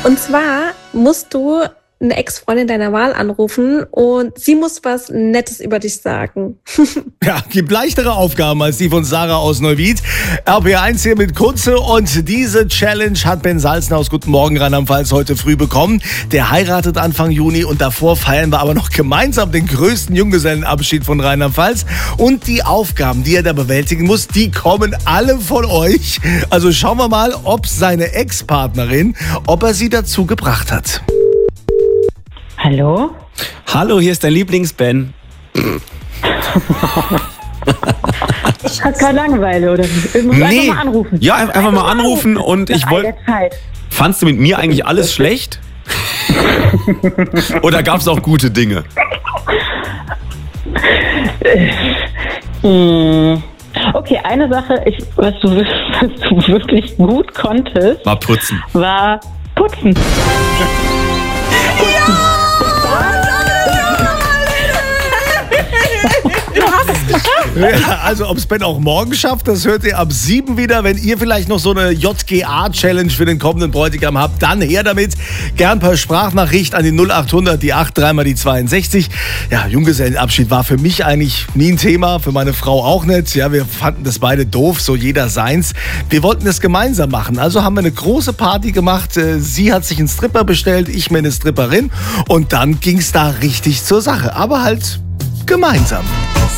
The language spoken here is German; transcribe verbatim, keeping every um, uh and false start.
Und zwar musst du eine Ex-Freundin deiner Wahl anrufen und sie muss was Nettes über dich sagen. Ja, gibt leichtere Aufgaben als die von Sarah aus Neuwied. R P eins hier mit Kunze und diese Challenge hat Ben Salzner aus Guten Morgen Rheinland-Pfalz heute früh bekommen. Der heiratet Anfang Juni und davor feiern wir aber noch gemeinsam den größten Junggesellenabschied von Rheinland-Pfalz. Und die Aufgaben, die er da bewältigen muss, die kommen alle von euch. Also schauen wir mal, ob seine Ex-Partnerin, ob er sie dazu gebracht hat. Hallo? Hallo, hier ist dein Lieblings-Ben. Ich hatte gerade Langeweile, oder? Ich muss Nee. einfach mal anrufen. Ja, einfach mal anrufen und ich wollte... Zeit. Fandst du mit mir eigentlich alles schlecht? Oder gab es auch gute Dinge? Hm. Okay, eine Sache, ich, was, du, was du wirklich gut konntest, War putzen. war putzen. Ja, also ob es Ben auch morgen schafft, das hört ihr ab sieben wieder. Wenn ihr vielleicht noch so eine J G A-Challenge für den kommenden Bräutigam habt, dann her damit. Gern per Sprachnachricht an die null achthundert, die acht, dreimal die zweiundsechzig. Ja, Junggesellenabschied war für mich eigentlich nie ein Thema, für meine Frau auch nicht. Ja, wir fanden das beide doof, so jeder seins. Wir wollten es gemeinsam machen, also haben wir eine große Party gemacht. Sie hat sich einen Stripper bestellt, ich mir eine Stripperin. Und dann ging es da richtig zur Sache, aber halt gemeinsam.